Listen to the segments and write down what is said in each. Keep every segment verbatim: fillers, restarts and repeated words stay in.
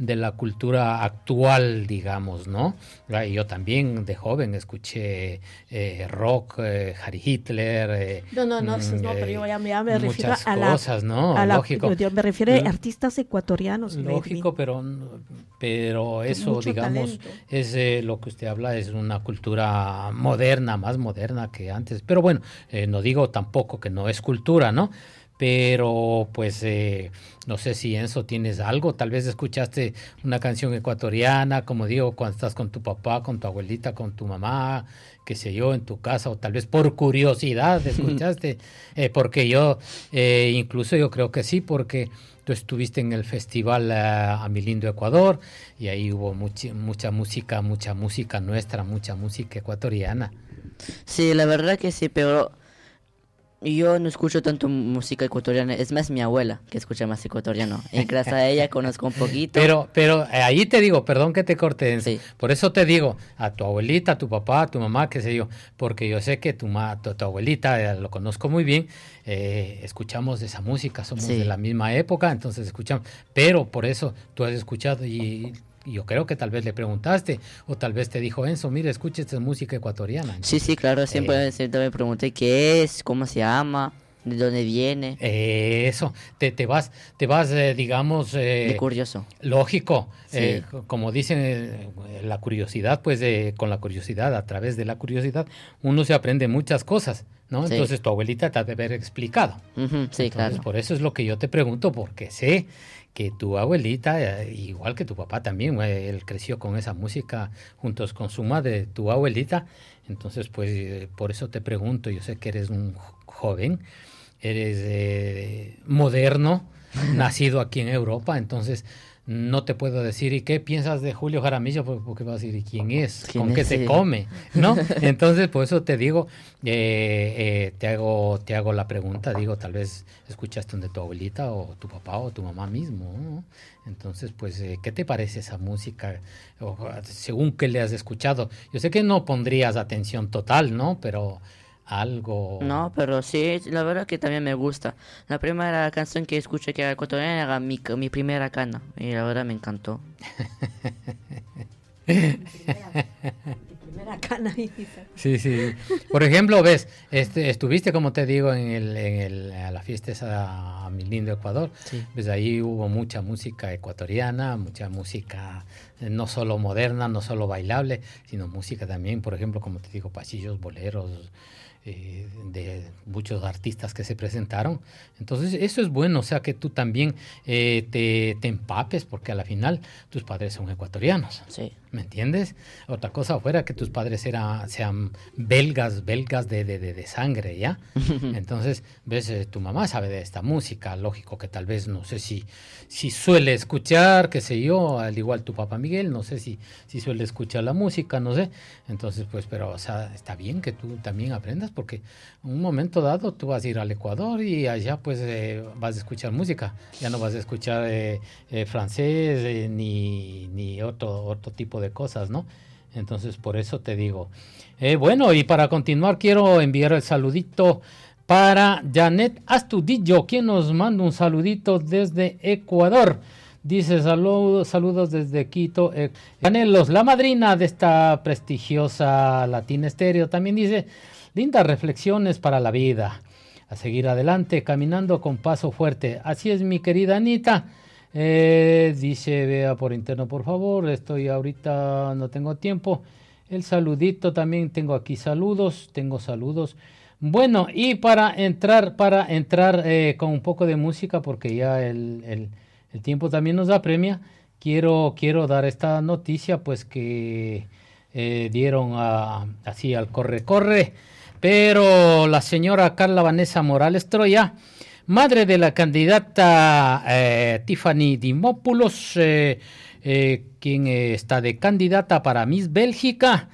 de la cultura actual, digamos, ¿no? Yo también de joven escuché eh, rock, eh, Harry Hitler. Eh, no, no, no, mm, no, pero yo ya, ya me muchas refiero a la... cosas, ¿no? A la, Lógico. Yo me refiero a artistas ecuatorianos. Lógico, pero, pero eso, digamos, talento. es eh, lo que usted habla, es una cultura moderna, más moderna que antes. Pero bueno, eh, no digo tampoco que no es cultura, ¿no? Pero pues eh, no sé si Enzo tienes algo, tal vez escuchaste una canción ecuatoriana, como digo, cuando estás con tu papá, con tu abuelita, con tu mamá, qué sé yo, en tu casa, o tal vez por curiosidad escuchaste, eh, porque yo, eh, incluso yo creo que sí, porque tú estuviste en el festival uh, A Mi Lindo Ecuador, y ahí hubo mucha, mucha música, mucha música nuestra, mucha música ecuatoriana. Sí, la verdad que sí, pero... yo no escucho tanto música ecuatoriana, es más mi abuela que escucha más ecuatoriano. En casa de ella conozco un poquito. Pero, pero ahí te digo, perdón que te corte, sí. Por eso te digo, a tu abuelita, a tu papá, a tu mamá, qué sé yo, porque yo sé que tu, ma, tu, tu abuelita, eh, lo conozco muy bien, eh, escuchamos esa música, somos sí. de la misma época, entonces escuchamos, pero por eso tú has escuchado y... yo creo que tal vez le preguntaste, o tal vez te dijo Enzo, mire, escucha esta música ecuatoriana. Entonces, sí, sí, claro, siempre, eh, siempre me pregunté qué es, cómo se llama, de dónde viene. Eh, eso, te, te vas, te vas eh, digamos... Eh, de curioso. Lógico, sí. eh, como dicen, eh, la curiosidad, pues eh, con la curiosidad, a través de la curiosidad, uno se aprende muchas cosas, ¿no? Sí. Entonces tu abuelita te ha de haber explicado. Uh-huh, sí, Entonces, claro. Por eso es lo que yo te pregunto, porque sé que tu abuelita, eh, igual que tu papá también, eh, él creció con esa música juntos con su madre, tu abuelita, entonces pues eh, por eso te pregunto, yo sé que eres un joven, eres eh, moderno, nacido aquí en Europa, entonces no te puedo decir, ¿y qué piensas de Julio Jaramillo? Porque vas a decir, ¿quién es? ¿Quién ¿Con es qué se él? come? ¿No? Entonces, por eso te digo, eh, eh, te hago te hago la pregunta, digo, tal vez escuchaste de tu abuelita o tu papá o tu mamá mismo, ¿no? Entonces, pues, eh, ¿qué te parece esa música? O, según que le has escuchado. Yo sé que no pondrías atención total, ¿no? Pero... algo... No, pero sí, la verdad que también me gusta. La primera canción que escuché que era ecuatoriana era mi, mi primera cana, y la verdad me encantó. mi, primera, mi primera cana. Sí, sí. Por ejemplo, ves, este, estuviste, como te digo, en, el, en el, a la fiesta esa, a Mi Lindo Ecuador. Sí. Pues ahí hubo mucha música ecuatoriana, mucha música eh, no solo moderna, no solo bailable, sino música también, por ejemplo, como te digo, pasillos, boleros, Eh, de muchos artistas que se presentaron. Entonces eso es bueno, o sea que tú también eh, te, te empapes, porque a la final tus padres son ecuatorianos. Sí. ¿Me entiendes? Otra cosa fuera que tus padres era, sean belgas, belgas de, de, de, de sangre, ¿ya? Entonces, ves, eh, tu mamá sabe de esta música, lógico que tal vez, no sé si, si suele escuchar, qué sé yo, al igual tu papá Miguel, no sé si, si suele escuchar la música, no sé. Entonces, pues, pero, o sea, está bien que tú también aprendas, porque en un momento dado tú vas a ir al Ecuador y allá, pues, eh, vas a escuchar música, ya no vas a escuchar eh, eh, francés eh, ni, ni otro, otro tipo de de cosas, ¿no? Entonces, por eso te digo. Eh, bueno, y para continuar, quiero enviar el saludito para Janet Astudillo, quien nos manda un saludito desde Ecuador. Dice, saludos, saludos desde Quito. Eh, Canelos, la madrina de esta prestigiosa Latina Estéreo, también dice, lindas reflexiones para la vida. A seguir adelante, caminando con paso fuerte. Así es, mi querida Anita. Eh, dice, vea por interno por favor, estoy ahorita, no tengo tiempo. El saludito también, tengo aquí saludos, tengo saludos. Bueno, y para entrar, para entrar eh, con un poco de música, porque ya el, el, el tiempo también nos apremia, quiero, quiero dar esta noticia, pues que eh, dieron a, así al corre, corre, pero la señora Carla Vanessa Morales Troya, madre de la candidata eh, Tiffany Dimopoulos, eh, eh, quien eh, está de candidata para Miss Bélgica,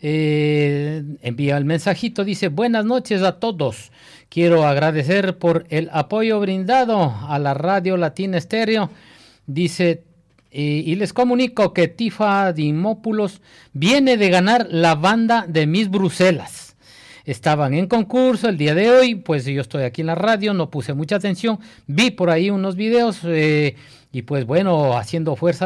eh, envía el mensajito, dice, buenas noches a todos, quiero agradecer por el apoyo brindado a la Radio Latina Estéreo, dice, eh, y les comunico que Tiffany Dimopoulos viene de ganar la banda de Miss Bruselas. Estaban en concurso el día de hoy, pues yo estoy aquí en la radio, no puse mucha atención, vi por ahí unos videos eh, y pues bueno, haciendo fuerza